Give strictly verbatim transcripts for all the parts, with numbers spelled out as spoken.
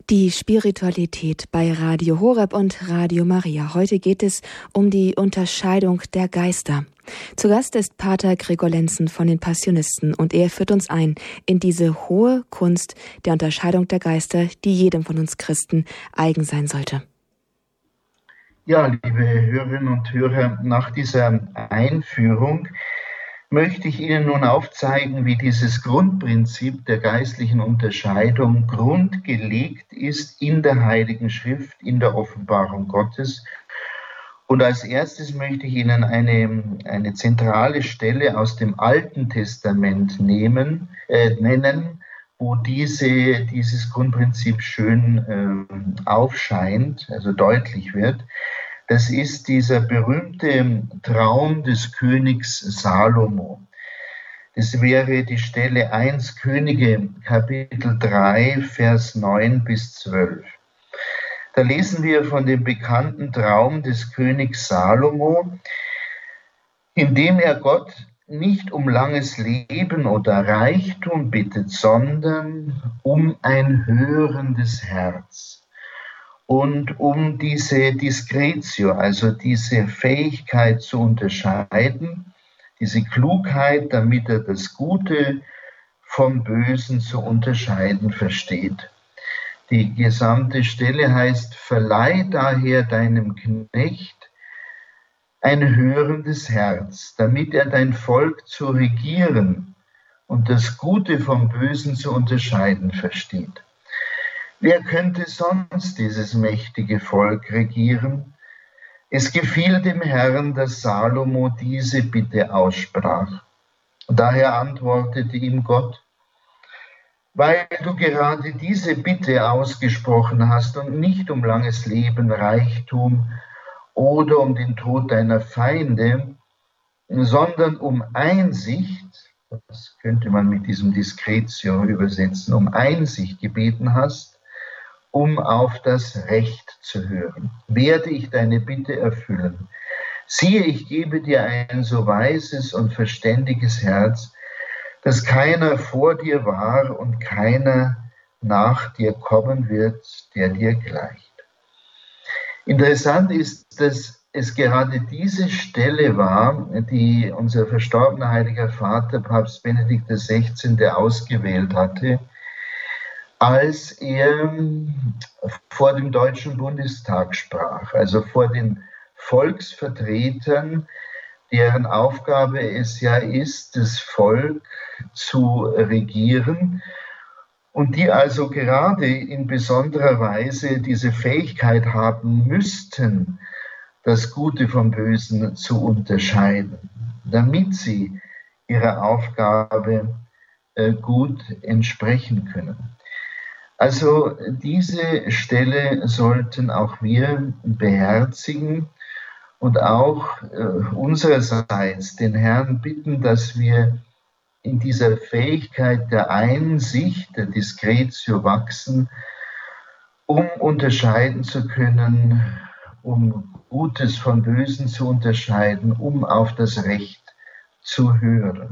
Die Spiritualität bei Radio Horeb und Radio Maria. Heute geht es um die Unterscheidung der Geister. Zu Gast ist Pater Gregor Lenzen von den Passionisten und er führt uns ein in diese hohe Kunst der Unterscheidung der Geister, die jedem von uns Christen eigen sein sollte. Ja, liebe Hörerinnen und Hörer, nach dieser Einführung möchte ich Ihnen nun aufzeigen, wie dieses Grundprinzip der geistlichen Unterscheidung grundgelegt ist in der Heiligen Schrift, in der Offenbarung Gottes. Und als erstes möchte ich Ihnen eine, eine zentrale Stelle aus dem Alten Testament nehmen, äh, nennen, wo diese, dieses Grundprinzip schön äh, aufscheint, also deutlich wird. Das ist dieser berühmte Traum des Königs Salomo. Das wäre die Stelle eins Könige, Kapitel drei, Vers neun bis zwölf. Da lesen wir von dem bekannten Traum des Königs Salomo, in dem er Gott nicht um langes Leben oder Reichtum bittet, sondern um ein hörendes Herz. Und um diese Discretio, also diese Fähigkeit zu unterscheiden, diese Klugheit, damit er das Gute vom Bösen zu unterscheiden versteht. Die gesamte Stelle heißt: Verleih daher deinem Knecht ein hörendes Herz, damit er dein Volk zu regieren und das Gute vom Bösen zu unterscheiden versteht. Wer könnte sonst dieses mächtige Volk regieren? Es gefiel dem Herrn, dass Salomo diese Bitte aussprach. Daher antwortete ihm Gott: Weil du gerade diese Bitte ausgesprochen hast und nicht um langes Leben, Reichtum oder um den Tod deiner Feinde, sondern um Einsicht, das könnte man mit diesem Discretio übersetzen, um Einsicht gebeten hast, um auf das Recht zu hören, werde ich deine Bitte erfüllen. Siehe, ich gebe dir ein so weises und verständiges Herz, dass keiner vor dir war und keiner nach dir kommen wird, der dir gleicht. Interessant ist, dass es gerade diese Stelle war, die unser verstorbener Heiliger Vater, Papst Benedikt der Sechzehnte, ausgewählt hatte, als er vor dem Deutschen Bundestag sprach, also vor den Volksvertretern, deren Aufgabe es ja ist, das Volk zu regieren und die also gerade in besonderer Weise diese Fähigkeit haben müssten, das Gute vom Bösen zu unterscheiden, damit sie ihrer Aufgabe gut entsprechen können. Also diese Stelle sollten auch wir beherzigen und auch äh, unsererseits den Herrn bitten, dass wir in dieser Fähigkeit der Einsicht, der Discretio wachsen, um unterscheiden zu können, um Gutes von Bösen zu unterscheiden, um auf das Recht zu hören.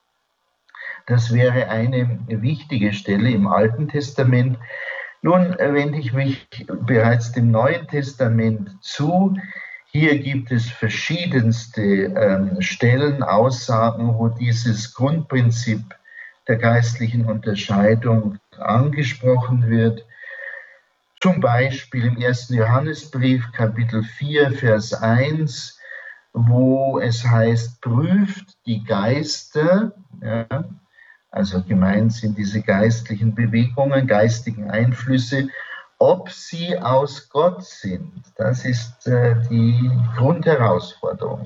Das wäre eine wichtige Stelle im Alten Testament. Nun wende ich mich bereits dem Neuen Testament zu. Hier gibt es verschiedenste ähm, Stellen, Aussagen, wo dieses Grundprinzip der geistlichen Unterscheidung angesprochen wird. Zum Beispiel im ersten Johannesbrief, Kapitel vier, Vers eins, wo es heißt, prüft die Geister, ja, also gemeint sind diese geistlichen Bewegungen, geistigen Einflüsse, ob sie aus Gott sind. Das ist äh, die Grundherausforderung.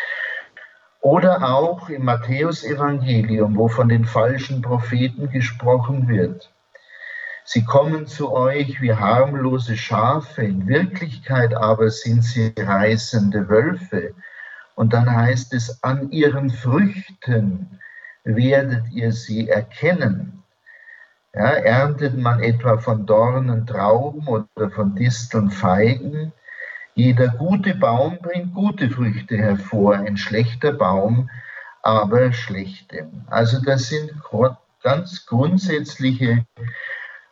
Oder auch im Matthäus-Evangelium, wo von den falschen Propheten gesprochen wird. Sie kommen zu euch wie harmlose Schafe, in Wirklichkeit aber sind sie reißende Wölfe. Und dann heißt es, an ihren Früchten werdet ihr sie erkennen. Ja, erntet man etwa von Dornen Trauben oder von Disteln Feigen? Jeder gute Baum bringt gute Früchte hervor, ein schlechter Baum aber schlechte. Also das sind ganz grundsätzliche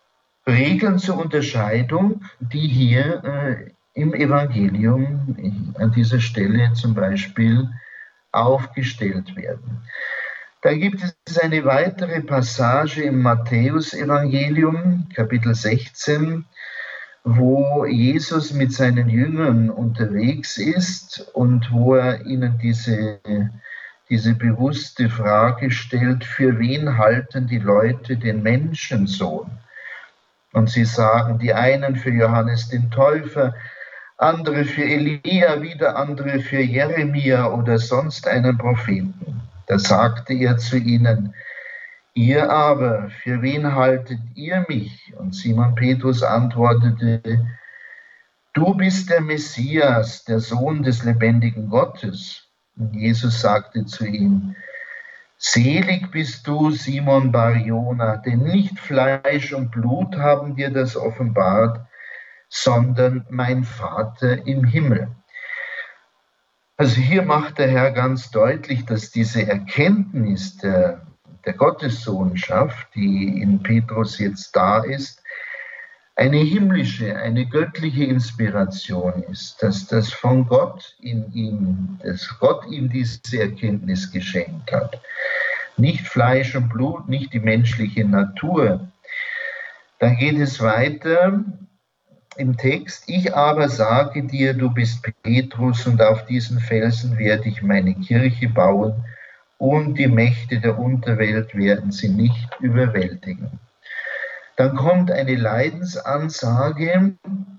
Regeln zur Unterscheidung, die hier äh, im Evangelium an dieser Stelle zum Beispiel aufgestellt werden. Da gibt es eine weitere Passage im Matthäus-Evangelium, Kapitel sechzehn, wo Jesus mit seinen Jüngern unterwegs ist und wo er ihnen diese, diese bewusste Frage stellt: Für wen halten die Leute den Menschensohn? Und sie sagen, die einen für Johannes den Täufer, andere für Elia, wieder andere für Jeremia oder sonst einen Propheten. Da sagte er zu ihnen: Ihr aber, für wen haltet ihr mich? Und Simon Petrus antwortete: Du bist der Messias, der Sohn des lebendigen Gottes. Und Jesus sagte zu ihm: Selig bist du, Simon Bar-Jona, denn nicht Fleisch und Blut haben dir das offenbart, sondern mein Vater im Himmel. Also hier macht der Herr ganz deutlich, dass diese Erkenntnis der, der Gottessohnschaft, die in Petrus jetzt da ist, eine himmlische, eine göttliche Inspiration ist, dass das von Gott in ihm, dass Gott ihm diese Erkenntnis geschenkt hat. Nicht Fleisch und Blut, nicht die menschliche Natur. Dann geht es weiter im Text: Ich aber sage dir, du bist Petrus, und auf diesen Felsen werde ich meine Kirche bauen, und die Mächte der Unterwelt werden sie nicht überwältigen. Dann kommt eine Leidensansage,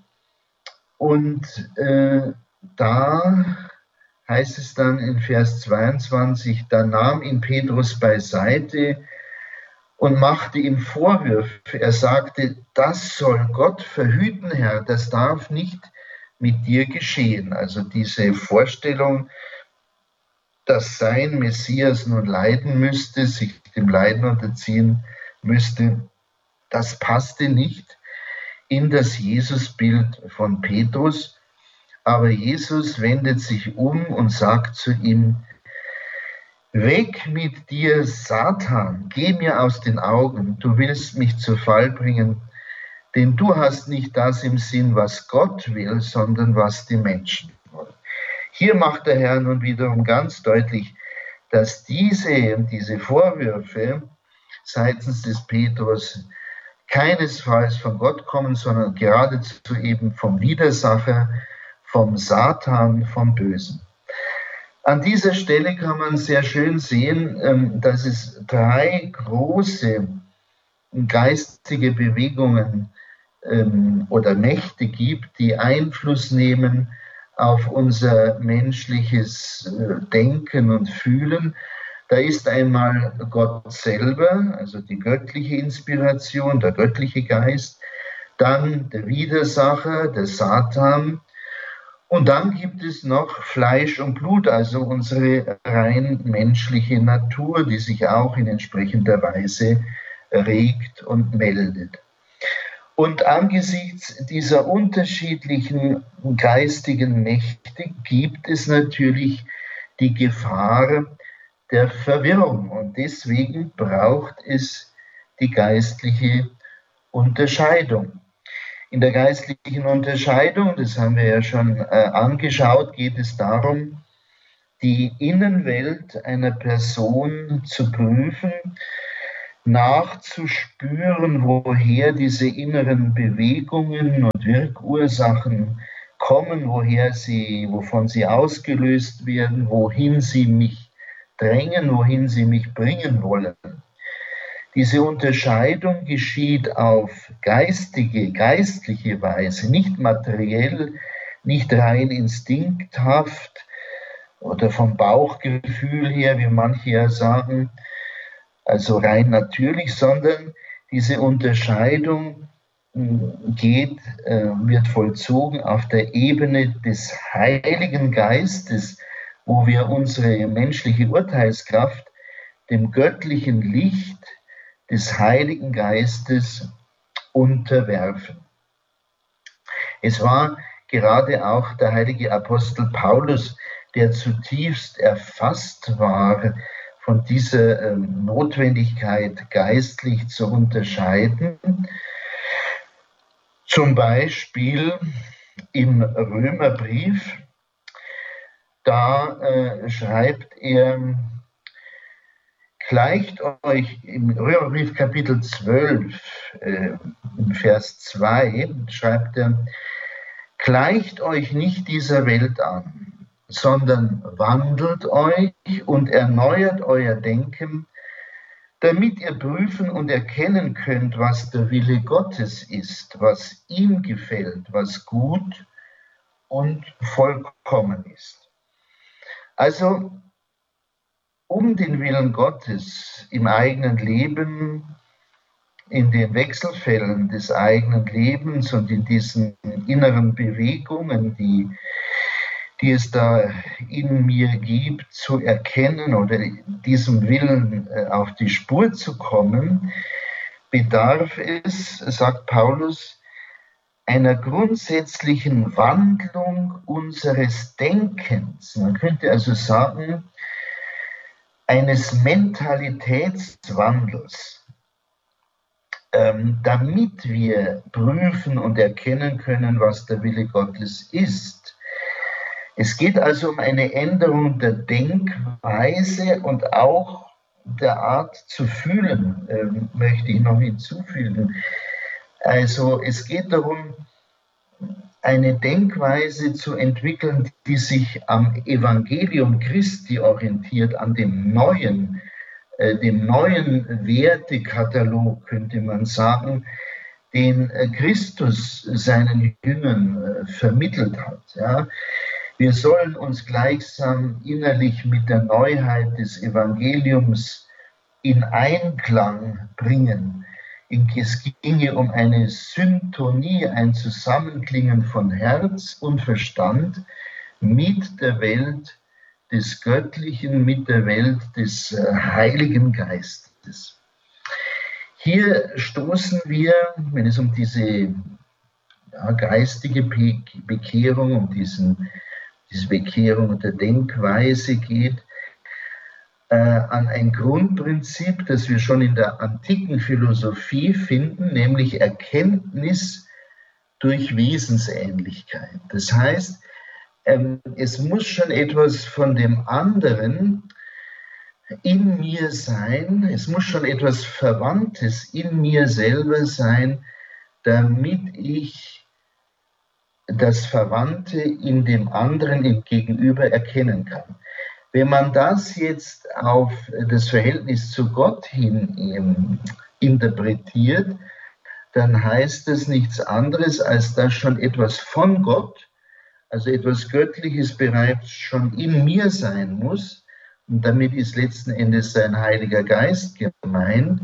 und äh, da heißt es dann in Vers zweiundzwanzig, da nahm ihn Petrus beiseite und machte ihm Vorwürfe. Er sagte: Das soll Gott verhüten, Herr, das darf nicht mit dir geschehen. Also diese Vorstellung, dass sein Messias nun leiden müsste, sich dem Leiden unterziehen müsste, das passte nicht in das Jesusbild von Petrus. Aber Jesus wendet sich um und sagt zu ihm: Weg mit dir, Satan, geh mir aus den Augen, du willst mich zu Fall bringen, denn du hast nicht das im Sinn, was Gott will, sondern was die Menschen wollen. Hier macht der Herr nun wiederum ganz deutlich, dass diese, diese Vorwürfe seitens des Petrus keinesfalls von Gott kommen, sondern geradezu eben vom Widersacher, vom Satan, vom Bösen. An dieser Stelle kann man sehr schön sehen, dass es drei große geistige Bewegungen oder Mächte gibt, die Einfluss nehmen auf unser menschliches Denken und Fühlen. Da ist einmal Gott selber, also die göttliche Inspiration, der göttliche Geist, dann der Widersacher, der Satan, und dann gibt es noch Fleisch und Blut, also unsere rein menschliche Natur, die sich auch in entsprechender Weise regt und meldet. Und angesichts dieser unterschiedlichen geistigen Mächte gibt es natürlich die Gefahr der Verwirrung. Und deswegen braucht es die geistliche Unterscheidung. In der geistlichen Unterscheidung, das haben wir ja schon äh, angeschaut, geht es darum, die Innenwelt einer Person zu prüfen, nachzuspüren, woher diese inneren Bewegungen und Wirkursachen kommen, woher sie, wovon sie ausgelöst werden, wohin sie mich drängen, wohin sie mich bringen wollen. Diese Unterscheidung geschieht auf geistige, geistliche Weise, nicht materiell, nicht rein instinkthaft oder vom Bauchgefühl her, wie manche ja sagen, also rein natürlich, sondern diese Unterscheidung geht, wird vollzogen auf der Ebene des Heiligen Geistes, wo wir unsere menschliche Urteilskraft dem göttlichen Licht des Heiligen Geistes unterwerfen. Es war gerade auch der heilige Apostel Paulus, der zutiefst erfasst war von dieser ähm, Notwendigkeit, geistlich zu unterscheiden. Zum Beispiel im Römerbrief, da äh, schreibt er, gleicht euch, im Römerbrief Kapitel zwölf, äh, Vers zwei, schreibt er, gleicht euch nicht dieser Welt an, sondern wandelt euch und erneuert euer Denken, damit ihr prüfen und erkennen könnt, was der Wille Gottes ist, was ihm gefällt, was gut und vollkommen ist. Also, um den Willen Gottes im eigenen Leben, in den Wechselfällen des eigenen Lebens und in diesen inneren Bewegungen, die, die es da in mir gibt, zu erkennen oder diesem Willen auf die Spur zu kommen, bedarf es, sagt Paulus, einer grundsätzlichen Wandlung unseres Denkens. Man könnte also sagen, eines Mentalitätswandels, ähm, damit wir prüfen und erkennen können, was der Wille Gottes ist. Es geht also um eine Änderung der Denkweise und auch der Art zu fühlen, ähm, möchte ich noch hinzufügen. Also es geht darum, eine Denkweise zu entwickeln, die sich am Evangelium Christi orientiert, an dem neuen, äh, dem neuen Wertekatalog, könnte man sagen, den äh, Christus seinen Jüngern äh, vermittelt hat. Ja. Wir sollen uns gleichsam innerlich mit der Neuheit des Evangeliums in Einklang bringen. Es ginge um eine Syntonie, ein Zusammenklingen von Herz und Verstand mit der Welt des Göttlichen, mit der Welt des Heiligen Geistes. Hier stoßen wir, wenn es um diese ja, geistige Bekehrung, um diesen, diese Bekehrung der Denkweise geht, Äh, an ein Grundprinzip, das wir schon in der antiken Philosophie finden, nämlich Erkenntnis durch Wesensähnlichkeit. Das heißt, ähm, es muss schon etwas von dem anderen in mir sein, es muss schon etwas Verwandtes in mir selber sein, damit ich das Verwandte in dem anderen, im Gegenüber erkennen kann. Wenn man das jetzt auf das Verhältnis zu Gott hin interpretiert, dann heißt es nichts anderes, als dass schon etwas von Gott, also etwas Göttliches bereits schon in mir sein muss, und damit ist letzten Endes sein Heiliger Geist gemeint,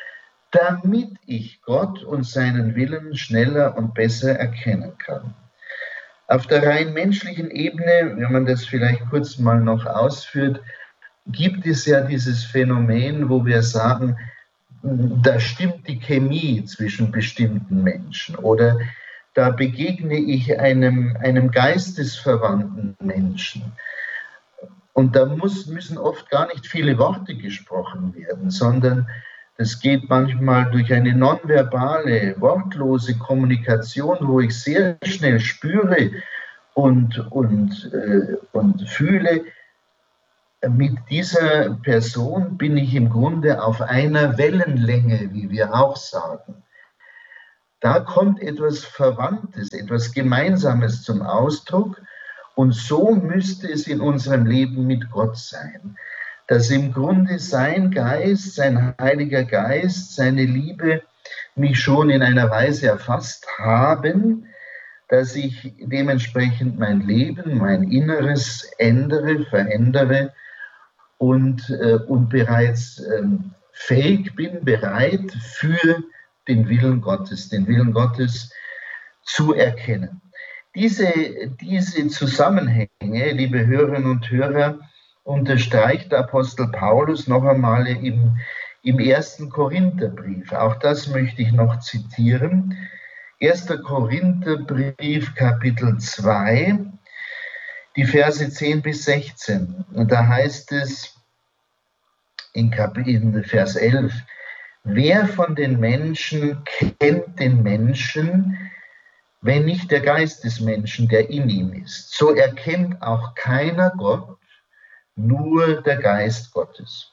damit ich Gott und seinen Willen schneller und besser erkennen kann. Auf der rein menschlichen Ebene, wenn man das vielleicht kurz mal noch ausführt, gibt es ja dieses Phänomen, wo wir sagen, da stimmt die Chemie zwischen bestimmten Menschen oder da begegne ich einem, einem geistesverwandten Menschen. Und da muss, müssen oft gar nicht viele Worte gesprochen werden, sondern das geht manchmal durch eine nonverbale, wortlose Kommunikation, wo ich sehr schnell spüre und, und, äh, und fühle, mit dieser Person bin ich im Grunde auf einer Wellenlänge, wie wir auch sagen. Da kommt etwas Verwandtes, etwas Gemeinsames zum Ausdruck und so müsste es in unserem Leben mit Gott sein. Dass im Grunde sein Geist, sein Heiliger Geist, seine Liebe mich schon in einer Weise erfasst haben, dass ich dementsprechend mein Leben, mein Inneres ändere, verändere und, äh, und bereits äh, fähig bin, bereit für den Willen Gottes, den Willen Gottes zu erkennen. Diese, diese Zusammenhänge, liebe Hörerinnen und Hörer, unterstreicht der Apostel Paulus noch einmal im, im ersten Korintherbrief. Auch das möchte ich noch zitieren. erster Korintherbrief, Kapitel zwei, die Verse zehn bis sechzehn. Und da heißt es in, Kapitel, in Vers elf, wer von den Menschen kennt den Menschen, wenn nicht der Geist des Menschen, der in ihm ist. So erkennt auch keiner Gott, nur der Geist Gottes.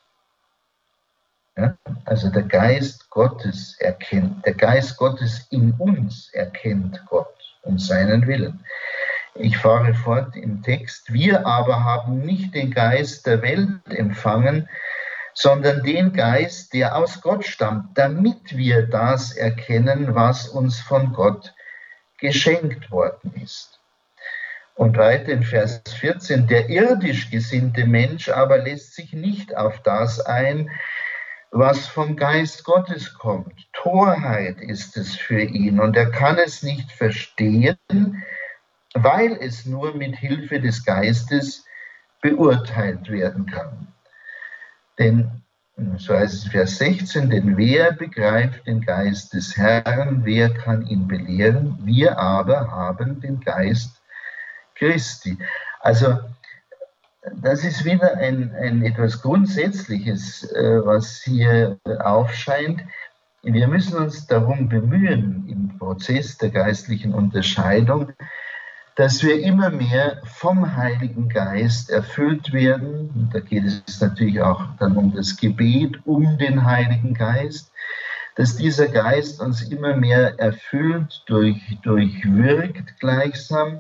Ja? Also der Geist Gottes erkennt, der Geist Gottes in uns erkennt Gott und seinen Willen. Ich fahre fort im Text. Wir aber haben nicht den Geist der Welt empfangen, sondern den Geist, der aus Gott stammt, damit wir das erkennen, was uns von Gott geschenkt worden ist. Und weiter in Vers vierzehn, der irdisch gesinnte Mensch aber lässt sich nicht auf das ein, was vom Geist Gottes kommt. Torheit ist es für ihn und er kann es nicht verstehen, weil es nur mit Hilfe des Geistes beurteilt werden kann. Denn, so heißt es Vers sechzehn, denn wer begreift den Geist des Herrn, wer kann ihn belehren? Wir aber haben den Geist Christi. Also das ist wieder ein, ein etwas Grundsätzliches, äh, was hier aufscheint. Wir müssen uns darum bemühen, im Prozess der geistlichen Unterscheidung, dass wir immer mehr vom Heiligen Geist erfüllt werden. Und da geht es natürlich auch dann um das Gebet, um den Heiligen Geist, dass dieser Geist uns immer mehr erfüllt, durch, durchwirkt gleichsam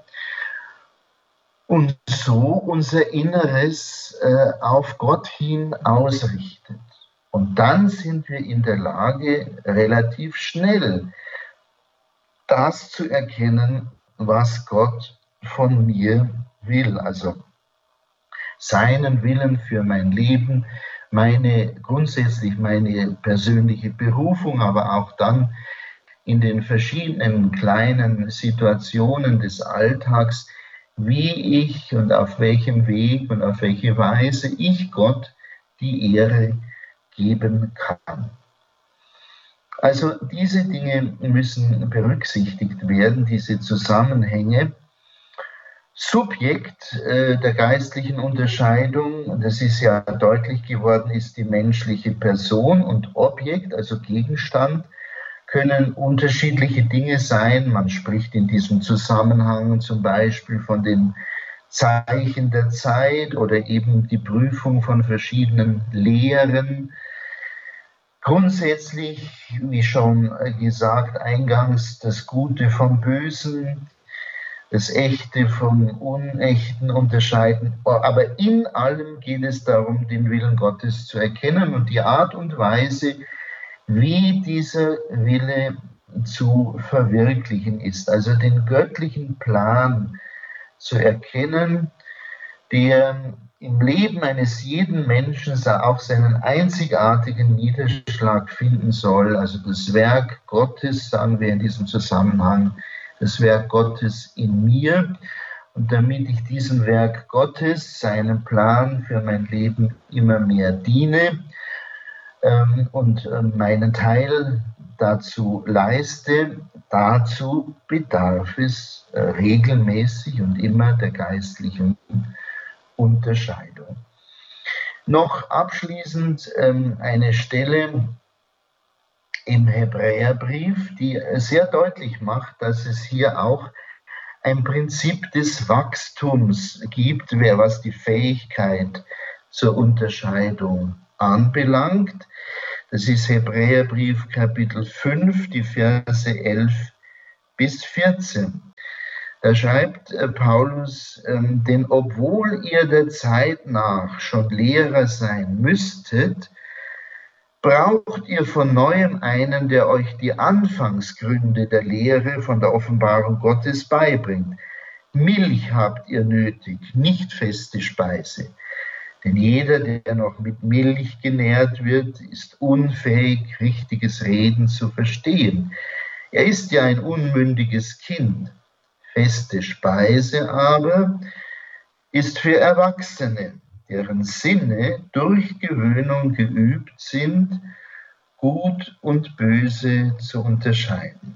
und so unser Inneres äh, auf Gott hin ausrichtet. Und dann sind wir in der Lage, relativ schnell das zu erkennen, was Gott von mir will, also seinen Willen für mein Leben, meine grundsätzlich meine persönliche Berufung, aber auch dann in den verschiedenen kleinen Situationen des Alltags, wie ich und auf welchem Weg und auf welche Weise ich Gott die Ehre geben kann. Also diese Dinge müssen berücksichtigt werden, diese Zusammenhänge. Subjekt äh, der geistlichen Unterscheidung, und das ist ja deutlich geworden, ist die menschliche Person, und Objekt, also Gegenstand, können unterschiedliche Dinge sein. Man spricht in diesem Zusammenhang zum Beispiel von den Zeichen der Zeit oder eben die Prüfung von verschiedenen Lehren. Grundsätzlich, wie schon gesagt, eingangs das Gute vom Bösen, das Echte vom Unechten unterscheiden. Aber in allem geht es darum, den Willen Gottes zu erkennen und die Art und Weise, wie dieser Wille zu verwirklichen ist. Also den göttlichen Plan zu erkennen, der im Leben eines jeden Menschen auch seinen einzigartigen Niederschlag finden soll. Also das Werk Gottes, sagen wir in diesem Zusammenhang, das Werk Gottes in mir. Und damit ich diesem Werk Gottes, seinem Plan für mein Leben immer mehr diene ähm, und äh, meinen Teil dazu leiste, dazu bedarf es äh, regelmäßig und immer der geistlichen Unterscheidung. Noch abschließend ähm, eine Stelle im Hebräerbrief, die sehr deutlich macht, dass es hier auch ein Prinzip des Wachstums gibt, was die Fähigkeit zur Unterscheidung anbelangt. Das ist Hebräerbrief Kapitel fünf, die Verse elf bis vierzehn. Da schreibt Paulus, ähm, denn obwohl ihr der Zeit nach schon Lehrer sein müsstet, braucht ihr von Neuem einen, der euch die Anfangsgründe der Lehre von der Offenbarung Gottes beibringt. Milch habt ihr nötig, nicht feste Speise. Denn jeder, der noch mit Milch genährt wird, ist unfähig, richtiges Reden zu verstehen. Er ist ja ein unmündiges Kind. Feste Speise aber ist für Erwachsene, deren Sinne durch Gewöhnung geübt sind, Gut und Böse zu unterscheiden.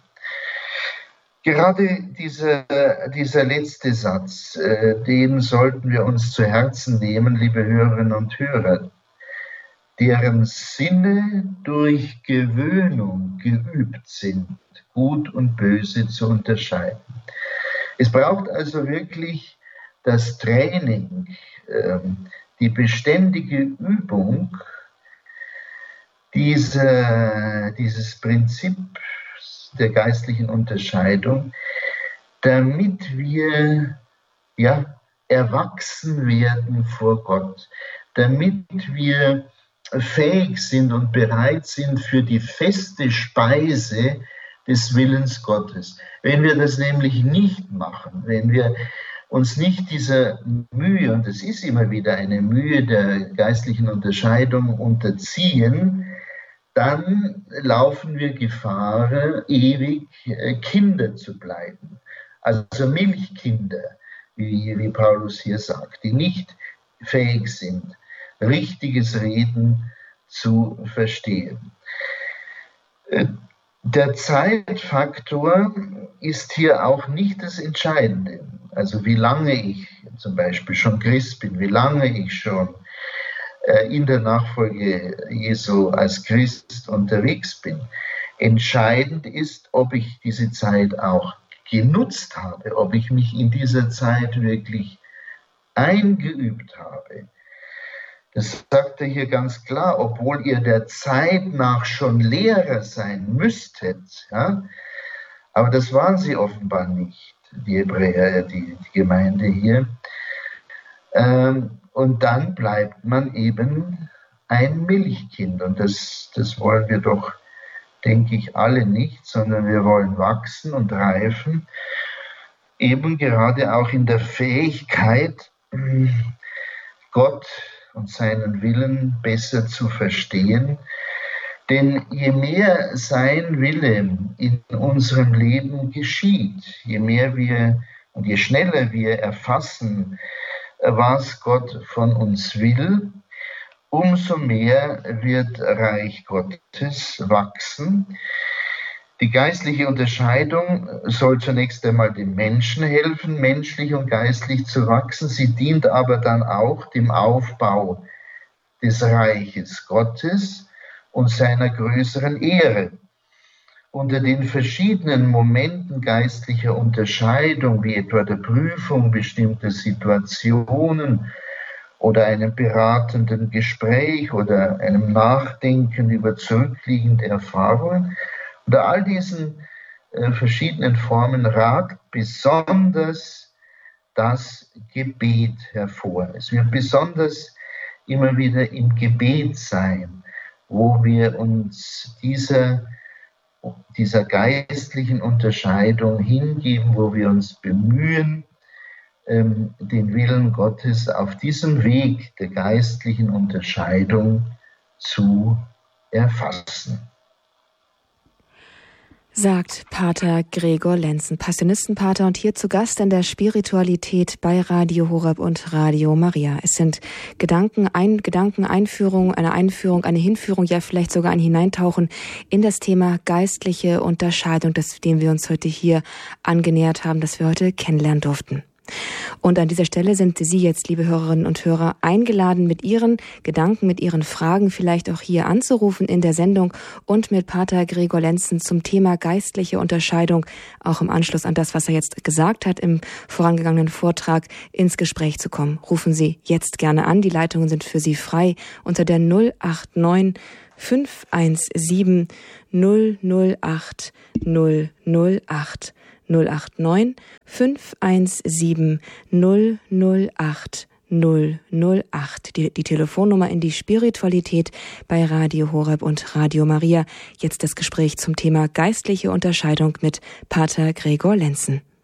Gerade dieser, dieser letzte Satz, äh, den sollten wir uns zu Herzen nehmen, liebe Hörerinnen und Hörer. deren Sinne durch Gewöhnung geübt sind, Gut und Böse zu unterscheiden. Es braucht also wirklich das Training, die beständige Übung diese, dieses Prinzip der geistlichen Unterscheidung, damit wir ja, erwachsen werden vor Gott, damit wir fähig sind und bereit sind für die feste Speise des Willens Gottes. Wenn wir das nämlich nicht machen, wenn wir uns nicht dieser Mühe, und es ist immer wieder eine Mühe der geistlichen Unterscheidung, unterziehen, dann laufen wir Gefahr, ewig Kinder zu bleiben. Also Milchkinder, wie, wie Paulus hier sagt, die nicht fähig sind, richtiges Reden zu verstehen. Der Zeitfaktor ist hier auch nicht das Entscheidende. Also wie lange ich zum Beispiel schon Christ bin, wie lange ich schon in der Nachfolge Jesu als Christ unterwegs bin. Entscheidend ist, ob ich diese Zeit auch genutzt habe, ob ich mich in dieser Zeit wirklich eingeübt habe. Das sagt er hier ganz klar, obwohl ihr der Zeit nach schon Lehrer sein müsstet. Ja? Aber das waren sie offenbar nicht, die Hebräer, die, die Gemeinde hier. Ähm, und dann bleibt man eben ein Milchkind. Und das, das wollen wir doch, denke ich, alle nicht, sondern wir wollen wachsen und reifen, eben gerade auch in der Fähigkeit, Gott und seinen Willen besser zu verstehen. Denn je mehr sein Wille in unserem Leben geschieht, je mehr wir und je schneller wir erfassen, was Gott von uns will, umso mehr wird Reich Gottes wachsen. Die geistliche Unterscheidung soll zunächst einmal dem Menschen helfen, menschlich und geistlich zu wachsen. Sie dient aber dann auch dem Aufbau des Reiches Gottes und seiner größeren Ehre. Unter den verschiedenen Momenten geistlicher Unterscheidung, wie etwa der Prüfung bestimmter Situationen oder einem beratenden Gespräch oder einem Nachdenken über zurückliegende Erfahrungen, unter all diesen äh, verschiedenen Formen ragt besonders das Gebet hervor. Es wird besonders immer wieder im Gebet sein, wo wir uns dieser, dieser geistlichen Unterscheidung hingeben, wo wir uns bemühen, ähm, den Willen Gottes auf diesem Weg der geistlichen Unterscheidung zu erfassen. Sagt Pater Gregor Lenzen, Passionistenpater und hier zu Gast in der Spiritualität bei Radio Horeb und Radio Maria. Es sind Gedanken, ein, Gedankeneinführung, eine Einführung, eine Hinführung, ja vielleicht sogar ein Hineintauchen in das Thema geistliche Unterscheidung, das, dem wir uns heute hier angenähert haben, das wir heute kennenlernen durften. Und an dieser Stelle sind Sie jetzt, liebe Hörerinnen und Hörer, eingeladen, mit Ihren Gedanken, mit Ihren Fragen vielleicht auch hier anzurufen in der Sendung und mit Pater Gregor Lenzen zum Thema geistliche Unterscheidung, auch im Anschluss an das, was er jetzt gesagt hat im vorangegangenen Vortrag, ins Gespräch zu kommen. Rufen Sie jetzt gerne an. Die Leitungen sind für Sie frei unter der null acht neun fünf eins sieben null null acht null null acht. null acht neun fünf eins sieben null null acht null null acht. Die, die Telefonnummer in die Spiritualität bei Radio Horeb und Radio Maria. Jetzt das Gespräch zum Thema geistliche Unterscheidung mit Pater Gregor Lenzen.